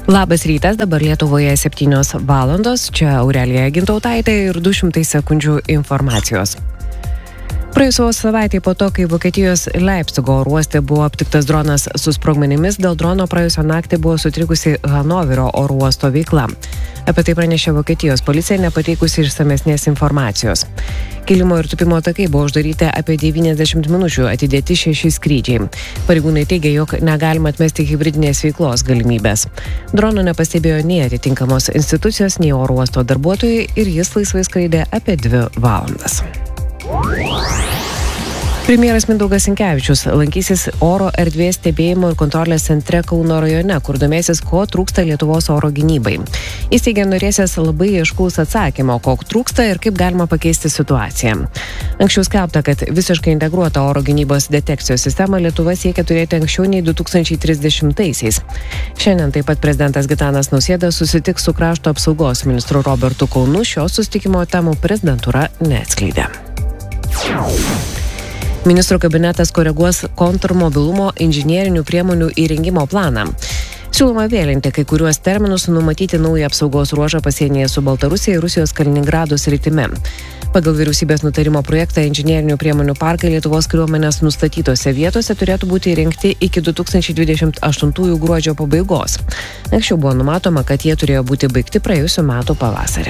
Labas rytas, dabar Lietuvoje 7 valandos, čia Aurelija Gintautaitė ir 200 sekundžių informacijos. Praėjusios savaitėje po to, kai Vokietijos Leipcigo oro uoste buvo aptiktas dronas su sprogmenimis, dėl drono praėjusią naktį buvo sutrikusi Hanoverio oro uosto veikla. Apie tai pranešė Vokietijos policija, nepateikusi išsamesnės informacijos. Kilimo ir tupimo takai buvo uždaryti apie 90 minučių, atidėti 6 skrydžiai. Pareigūnai teigia, jog negalima atmesti hibridinės veiklos galimybės. Drono nepastebėjo nei atitinkamos institucijos, nei oro uosto darbuotojai ir jis laisvai skraidė apie 2 valandas. Premjeras Mindaugas Sinkevičius lankysis oro erdvės stebėjimo ir kontrolės centre Kauno rajone, kur domėsis, ko trūksta Lietuvos oro gynybai. Jis teigia norėsęs labai aiškaus atsakymo, ko trūksta ir kaip galima pakeisti situaciją. Anksčiau skelbta, kad visiškai integruotą oro gynybos detekcijos sistemą Lietuva siekia turėti anksčiau nei 2030-aisiais. Šiandien taip pat prezidentas Gitanas Nausėda susitiks su krašto apsaugos ministru Robertu Kaunu, šio susitikimo temų prezidentūra neatskleidė. Ministrų kabinetas koreguos kontrmobilumo inžinierinių priemonių įrengimo planą. Siūloma vėlinti kai kuriuos terminus, numatyti naują apsaugos ruožą pasienyje su Baltarusija ir Rusijos Kaliningrado sritimi. Pagal vyriausybės nutarimo projektą inžinierinių priemonių parkai Lietuvos kariuomenės nustatytose vietose turėtų būti įrengti iki 2028 gruodžio pabaigos. Anksčiau buvo numatoma, kad jie turėjo būti baigti praėjusių metų pavasarį.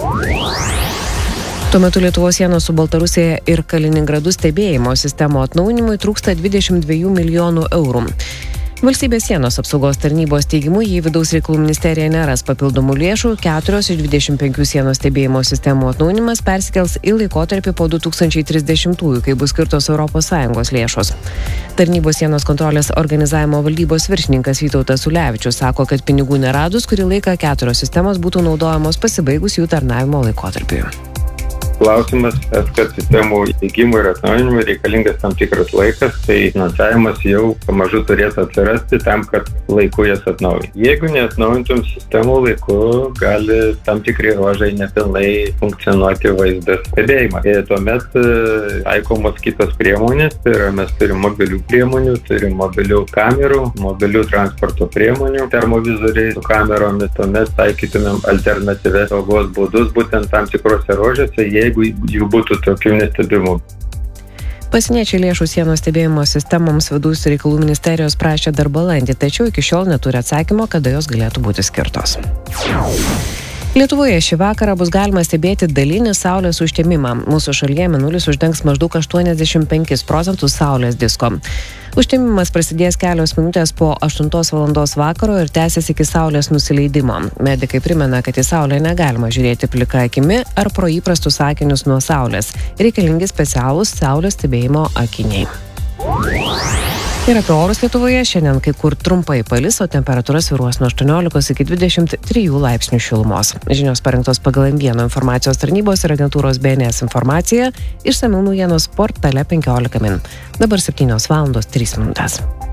Tuo metu Lietuvos sienos su Baltarusija ir Kaliningradu stebėjimo sistemo atnaujinimui trūksta 22 milijonų eurų. Valstybės sienos apsaugos tarnybos teigimu, jei vidaus reikalų ministerija neras papildomų lėšų, 4 iš 25 sienos stebėjimo sistemų atnaujinimas persikels į laikotarpį po 2030-ųjų, kai bus skirtos ES lėšos. Tarnybos sienos kontrolės organizavimo valdybos viršininkas Vytautas Ulevičius sako, kad pinigų neradus, kurį laiką 4 sistemos būtų naudojamos pasibaigus jų tarnavimo laikotarpiui. Klausimas, kad sistemų įgimų ir atnaujinimui reikalingas tam tikras laikas, tai finansavimas jau pamažu turėtų atsirasti tam, kad laiku jas atnaujinti. Jeigu neatnaujintum sistemų laiku, gali tam tikri ruožai nepilnai funkcionuoti vaizdas stebėjimą. Ir tuomet taikomos kitos priemonės, tai yra mes turim mobilių priemonių, turim mobilių kamerų, mobilių transporto priemonių, termovizoriai su kameromis, tuomet taikytumėm alternatyvias saugos būdus būtent tam tikrose ruožuose, jeigu jų būtų tokių nestebimų. Pasieniečiai lėšų sienos stebėjimo sistemoms vidaus reikalų ministerijos prašė dar balandį, tačiau iki šiol neturi atsakymo, kada jos galėtų būti skirtos. Lietuvoje šį vakarą bus galima stebėti dalinį saulės užtemimą. Mūsų šalyje mėnulis uždengs maždaug 85% saulės disko. Užtemimas prasidės kelios minutės po 8 valandos vakaro ir tęsis iki saulės nusileidimo. Medikai primena, kad į saulę negalima žiūrėti plika akimi ar pro įprastus akinius nuo saulės. Reikalingi specialūs saulės stebėjimo akiniai. Ir apie orus Lietuvoje šiandien kai kur trumpai palis, o temperatūra svyruos nuo 18 iki 23 laipsnių šilumos. Žinios parengtos pagal M1 informacijos tarnybos ir agentūros BNS informacija, išsamiau naujienos portale 15 min. Dabar 7 valandos 3 minutės.